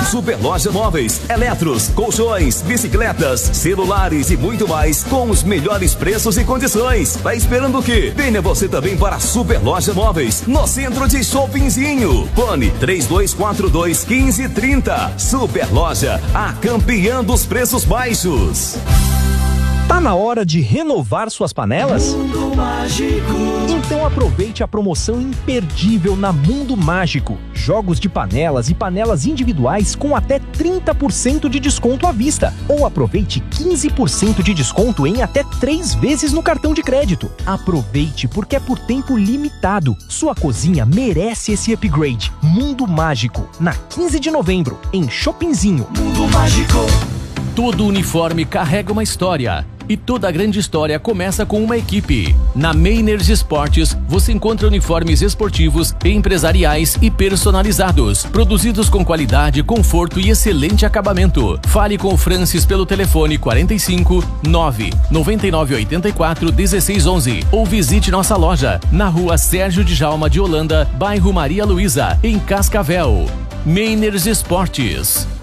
Superloja Móveis, eletros, colchões, bicicletas, celulares e muito mais com os melhores preços e condições. Tá esperando o quê? Venha você também para a Superloja Móveis, no centro de Shoppingzinho. Fone 3242-1530. Superloja, a campeã dos preços baixos. Tá na hora de renovar suas panelas? Mundo Mágico. Então aproveite a promoção imperdível na Mundo Mágico. Jogos de panelas e panelas individuais com até 30% de desconto à vista. Ou aproveite 15% de desconto em até 3 vezes no cartão de crédito. Aproveite porque é por tempo limitado. Sua cozinha merece esse upgrade. Mundo Mágico, na 15 de novembro, em Shoppingzinho. Mundo Mágico. Todo uniforme carrega uma história. E toda grande história começa com uma equipe. Na Meiners Esportes, você encontra uniformes esportivos, empresariais e personalizados, produzidos com qualidade, conforto e excelente acabamento. Fale com o Francis pelo telefone 45 9 9984 1611 ou visite nossa loja na rua Sérgio Djalma de Holanda, bairro Maria Luísa, em Cascavel. Meiners Esportes.